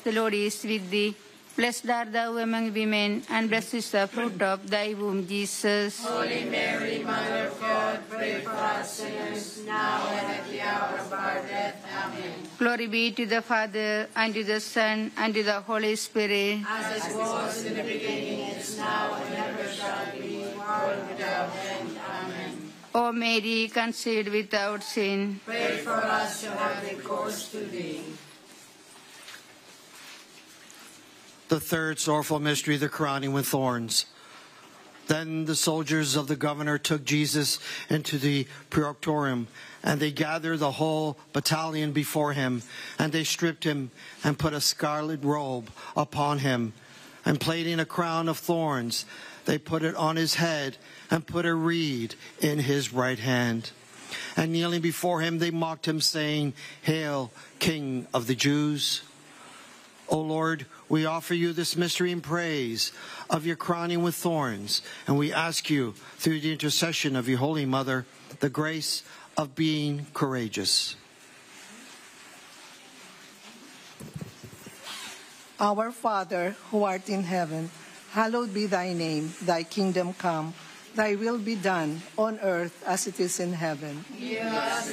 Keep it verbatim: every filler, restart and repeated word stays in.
the Lord is with thee. Blessed art thou among women, and blessed is the fruit of thy womb, Jesus. Holy Mary, Mother of God, pray for us sinners, now and at the hour of our death. Amen. Glory be to the Father, and to the Son, and to the Holy Spirit. As it was in the beginning, is now, and ever shall be, world without end. Amen. O Mary, conceived without sin, Pray for us who have recourse to thee. The third sorrowful mystery, the crowning with thorns. Then the soldiers of the governor took Jesus into the praetorium, and they gathered the whole battalion before him, and they stripped him and put a scarlet robe upon him, and plaiting a crown of thorns, they put it on his head, and put a reed in his right hand. And kneeling before him, they mocked him, saying, Hail, King of the Jews! O Lord, we offer you this mystery in praise of your crowning with thorns, and we ask you, through the intercession of your Holy Mother, the grace of being courageous. Our Father, who art in heaven, hallowed be thy name. Thy kingdom come, thy will be done, on earth as it is in heaven. Give us